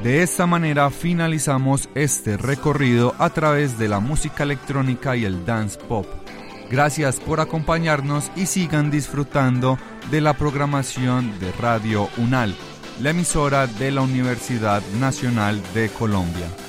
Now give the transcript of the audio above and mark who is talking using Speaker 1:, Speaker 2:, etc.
Speaker 1: De esta manera finalizamos este recorrido a través de la música electrónica y el dance pop. Gracias por acompañarnos y sigan disfrutando de la programación de Radio UNAL, la emisora de la Universidad Nacional de Colombia.